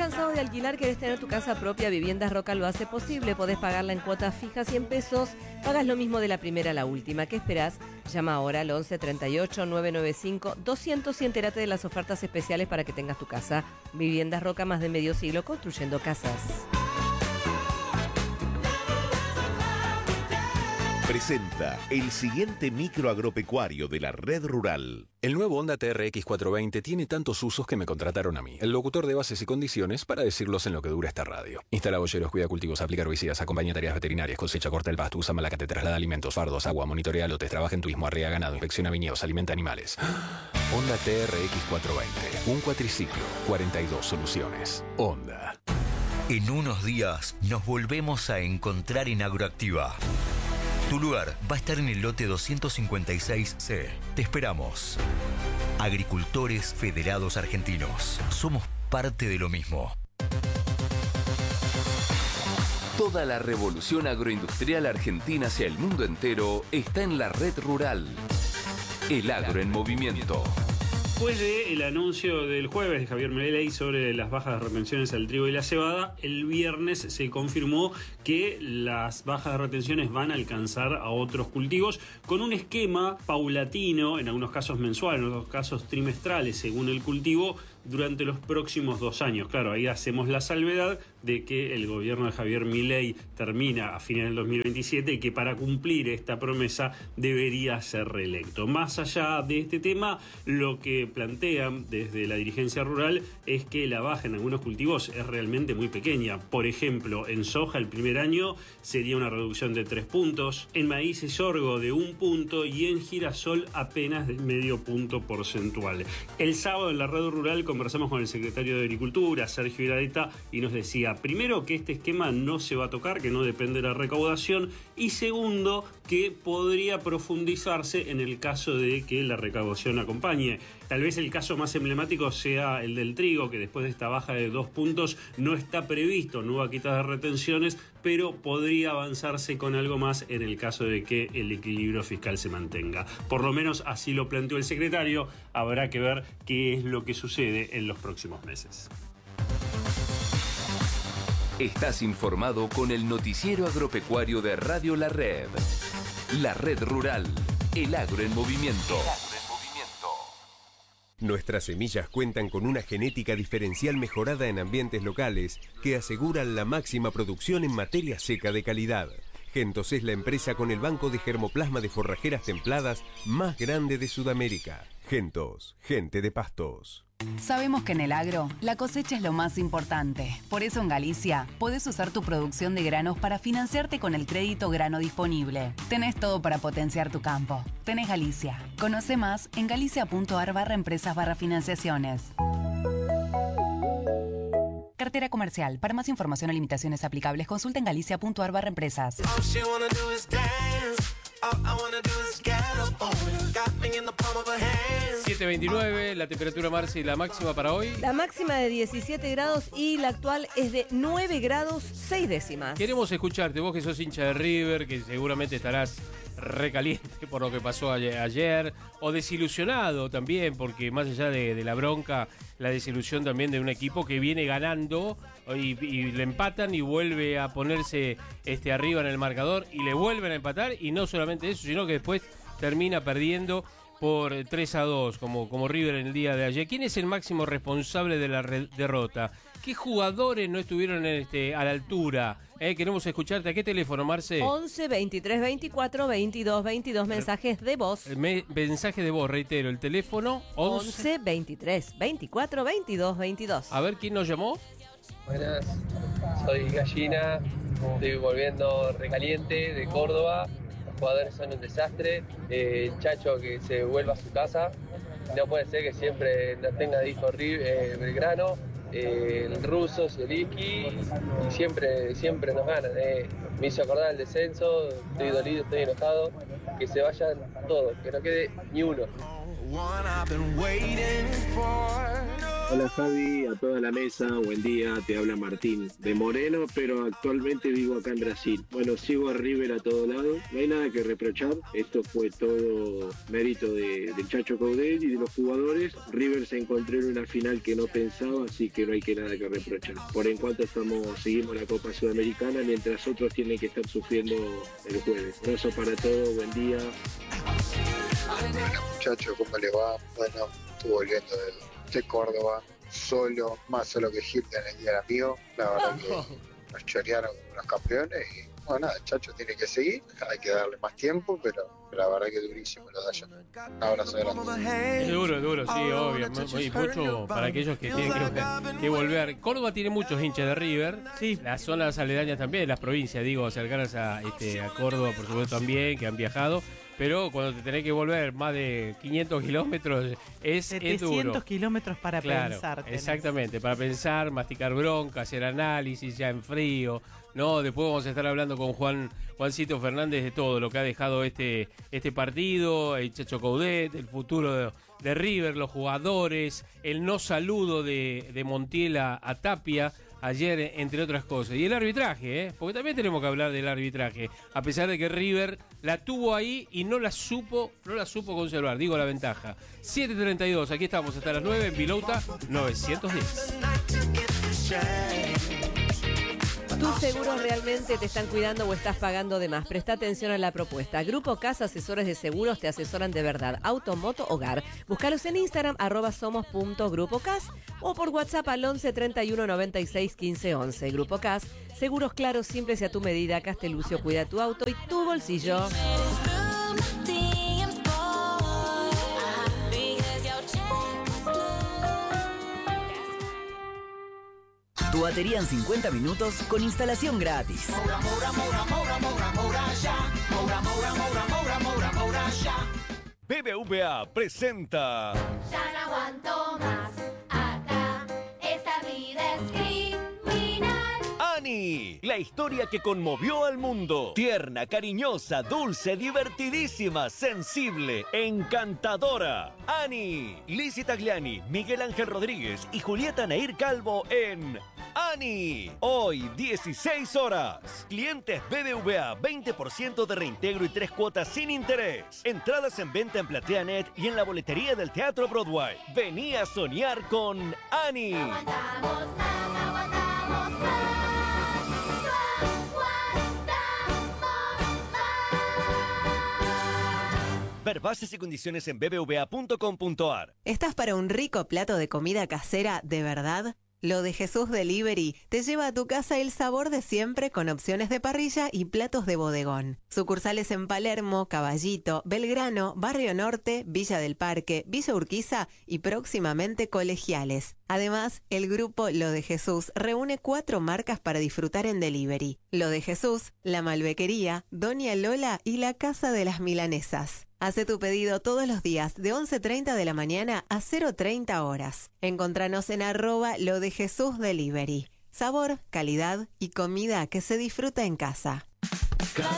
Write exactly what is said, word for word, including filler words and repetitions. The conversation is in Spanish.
cansado de alquilar? ¿Querés tener tu casa propia? Viviendas Roca lo hace posible. Podés pagarla en cuotas fijas cien pesos. Pagas lo mismo de la primera a la última. ¿Qué esperás? Llama ahora al once treinta y ocho, novecientos noventa y cinco, doscientos y entérate de las ofertas especiales para que tengas tu casa. Viviendas Roca, más de medio siglo construyendo casas. Presenta el siguiente micro agropecuario de la Red Rural. El nuevo Honda T R X cuatrocientos veinte tiene tantos usos que me contrataron a mí, el locutor de bases y condiciones, para decirlos en lo que dura esta radio. Instala boyeros, cuida cultivos, aplica herbicidas, acompaña tareas veterinarias, cosecha, corta el pasto, usa malacate, traslada alimentos, fardos, agua, monitorea lotes, trabaja en turismo, arrea ganado, inspecciona viñedos, alimenta animales. Honda T R X cuatrocientos veinte, un cuatriciclo, cuarenta y dos soluciones. Honda. En unos días nos volvemos a encontrar en Agroactiva. Tu lugar va a estar en el lote doscientos cincuenta y seis C. Te esperamos. Agricultores Federados Argentinos. Somos parte de lo mismo. Toda la revolución agroindustrial argentina hacia el mundo entero está en la Red Rural. El agro en movimiento. Después del anuncio del jueves de Javier Milei sobre las bajas de retenciones al trigo y la cebada, el viernes se confirmó que las bajas de retenciones van a alcanzar a otros cultivos con un esquema paulatino, en algunos casos mensual, en otros casos trimestrales, según el cultivo, durante los próximos dos años. Claro, ahí hacemos la salvedad de que el gobierno de Javier Milei termina a fines del dos mil veintisiete y que para cumplir esta promesa debería ser reelecto. Más allá de este tema, lo que plantean desde la dirigencia rural es que la baja en algunos cultivos es realmente muy pequeña. Por ejemplo, en soja el primer año sería una reducción de tres puntos, en maíz y sorgo de un punto y en girasol apenas de medio punto porcentual. El sábado en la Red Rural conversamos con el secretario de Agricultura, Sergio Iradeta, y nos decía, primero, que este esquema no se va a tocar, que no depende de la recaudación, y segundo, que podría profundizarse en el caso de que la recaudación acompañe. Tal vez el caso más emblemático sea el del trigo, que después de esta baja de dos puntos no está previsto nueva quita de retenciones, pero podría avanzarse con algo más en el caso de que el equilibrio fiscal se mantenga. Por lo menos así lo planteó el secretario. Habrá que ver qué es lo que sucede en los próximos meses. Estás informado con el noticiero agropecuario de Radio La Red. La Red Rural. El agro en movimiento. Nuestras semillas cuentan con una genética diferencial mejorada en ambientes locales que aseguran la máxima producción en materia seca de calidad. Gentos es la empresa con el banco de germoplasma de forrajeras templadas más grande de Sudamérica. Gentos, gente de pastos. Sabemos que en el agro, la cosecha es lo más importante. Por eso en Galicia, podés usar tu producción de granos para financiarte con el crédito grano disponible. Tenés todo para potenciar tu campo. Tenés Galicia. Conoce más en galicia.ar barra empresas barra financiaciones. Cartera comercial. Para más información o limitaciones aplicables, consulta en galicia.ar barra empresas. siete veintinueve, la temperatura, Marci, la máxima para hoy. La máxima de diecisiete grados y la actual es de nueve grados seis décimas. Queremos escucharte, vos que sos hincha de River, que seguramente estarás recaliente por lo que pasó ayer, o desilusionado también, porque más allá de, de la bronca, la desilusión también de un equipo que viene ganando y, y le empatan y vuelve a ponerse este arriba en el marcador y le vuelven a empatar, y no solamente eso, sino que después termina perdiendo por tres a dos, como, como River en el día de ayer. ¿Quién es el máximo responsable de la re- derrota? ¿Qué jugadores no estuvieron este, a la altura? Eh, queremos escucharte. ¿A qué teléfono, Marce? once, veintitrés, veinticuatro, veintidós, veintidós, mensajes de voz. Me, mensaje de voz, reitero, el teléfono once, once, veintitrés, veinticuatro, veintidós, veintidós. A ver, ¿quién nos llamó? Buenas, soy Gallina, estoy volviendo recaliente de Córdoba. Los jugadores son un desastre, eh, el Chacho que se vuelva a su casa, no puede ser que siempre no tenga de hijo eh, Belgrano, eh, el ruso, Zielinski, y siempre, siempre nos ganan. Eh. Me hizo acordar el descenso, estoy dolido, estoy enojado, que se vayan todos, que no quede ni uno. Hola Javi, a toda la mesa, buen día, te habla Martín de Moreno, pero actualmente vivo acá en Brasil. Bueno, sigo a River a todo lado, no hay nada que reprochar, esto fue todo mérito de, del Chacho Coudet y de los jugadores. River se encontró en una final que no pensaba, así que no hay que nada que reprochar. Por en cuanto estamos, seguimos la Copa Sudamericana, mientras otros tienen que estar sufriendo el jueves. Abrazo para todos, buen día. Bueno muchachos, ¿cómo le va? Bueno, estoy volviendo de... de Córdoba, solo, más solo que Hilton el día del amigo. La verdad que nos chorearon como los campeones y bueno, nada, el Chacho tiene que seguir, hay que darle más tiempo, pero, pero la verdad que durísimo lo da ya. Un abrazo grande. Es duro, es duro, sí, obvio. Y mucho para aquellos que tienen que, que volver. Córdoba tiene muchos hinchas de River. Sí. Las zonas aledañas también, las provincias, digo, cercanas a, este, a Córdoba, por supuesto, también, que han viajado. Pero cuando te tenés que volver más de quinientos kilómetros es, es duro. setecientos kilómetros para claro, pensar. Tenés. Exactamente, para pensar, masticar bronca, hacer análisis ya en frío. No, después vamos a estar hablando con Juan Juancito Fernández de todo lo que ha dejado este, este partido, el Chacho Coudet, el futuro de, de River, los jugadores, el no saludo de, de Montiel a, a Tapia ayer, entre otras cosas. Y el arbitraje, ¿eh? Porque también tenemos que hablar del arbitraje. A pesar de que River la tuvo ahí y no la supo, no la supo conservar, digo la ventaja. siete treinta y dos, aquí estamos hasta las nueve en Vilauta novecientos diez. ¿Tus seguros realmente te están cuidando o estás pagando de más? Presta atención a la propuesta. Grupo C A S, asesores de seguros, te asesoran de verdad. Auto, moto, hogar. Búscalos en Instagram, arroba somos punto grupo C A S o por WhatsApp al once treinta y uno noventa y seis quince once. Grupo C A S, seguros claros, simples y a tu medida. Castelucio cuida tu auto y tu bolsillo. Tu batería en cincuenta minutos con instalación gratis. B B V A presenta... Ya no aguanto más, acá, esta vida es criminal. Annie, la historia que conmovió al mundo. Tierna, cariñosa, dulce, divertidísima, sensible, encantadora. Annie, Lizzie Tagliani, Miguel Ángel Rodríguez y Julieta Nair Calvo en... Annie, hoy dieciséis horas. Clientes B B V A, veinte por ciento de reintegro y tres cuotas sin interés. Entradas en venta en PlateaNet y en la boletería del Teatro Broadway. Vení a soñar con Annie. No aguantamos más, no aguantamos más. No aguantamos más. Ver bases y condiciones en b b v a punto com punto a r. ¿Estás para un rico plato de comida casera de verdad? Lo de Jesús Delivery te lleva a tu casa el sabor de siempre con opciones de parrilla y platos de bodegón. Sucursales en Palermo, Caballito, Belgrano, Barrio Norte, Villa del Parque, Villa Urquiza y próximamente Colegiales. Además, el grupo Lo de Jesús reúne cuatro marcas para disfrutar en delivery. Lo de Jesús, La Malbequería, Doña Lola y La Casa de las Milanesas. Hace tu pedido todos los días de once treinta de la mañana a cero treinta horas. Encontranos en arroba Lo de Jesús Delivery. Sabor, calidad y comida que se disfruta en casa.